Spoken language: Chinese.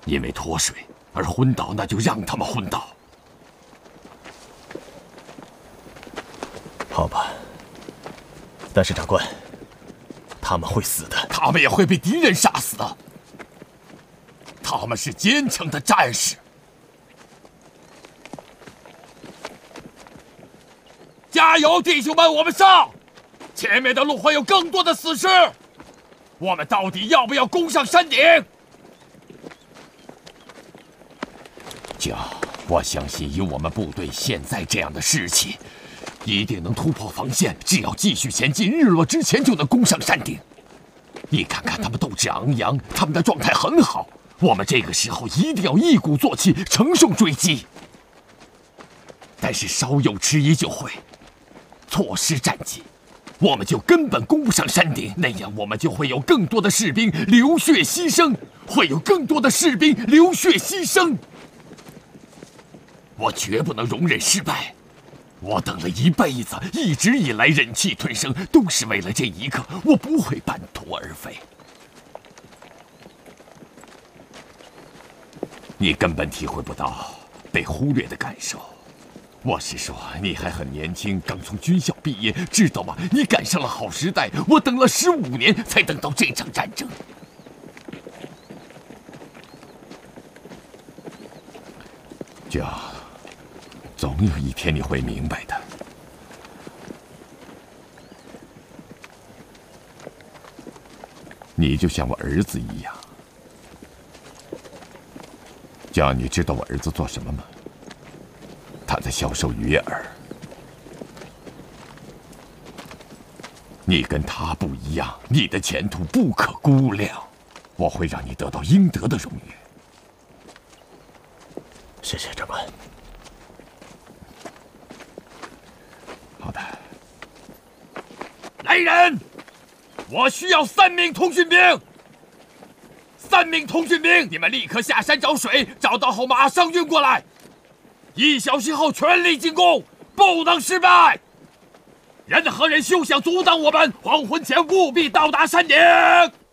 因为脱水而昏倒，那就让他们昏倒。 好吧，但是长官，他们会死的。 他们也会被敌人杀死的。他们是坚强的战士。加油，弟兄们，我们上！前面的路会有更多的死尸。我们到底要不要攻上山顶？我相信以我们部队现在这样的士气，一定能突破防线。只要继续前进，日落之前就能攻上山顶。你看看他们斗志昂扬，他们的状态很好。我们这个时候一定要一鼓作气，乘胜追击。但是稍有迟疑就会错失战机，我们就根本攻不上山顶。那样我们就会有更多的士兵流血牺牲，会有更多的士兵流血牺牲。我绝不能容忍失败。我等了一辈子，一直以来忍气吞声，都是为了这一刻。我不会半途而废。你根本体会不到被忽略的感受。我是说，你还很年轻，刚从军校毕业，知道吗？你赶上了好时代。我等了15年，才等到这场战争。总有一天你会明白的。你就像我儿子一样。你知道我儿子做什么吗？他在销售鱼饵。你跟他不一样，你的前途不可估量。我会让你得到应得的荣誉。 谢谢长官。 好的。来人，我需要3名通讯兵。3名通讯兵，你们立刻下山找水，找到后马上运过来。1小时后全力进攻，不能失败。任何人休想阻挡我们，黄昏前务必到达山顶。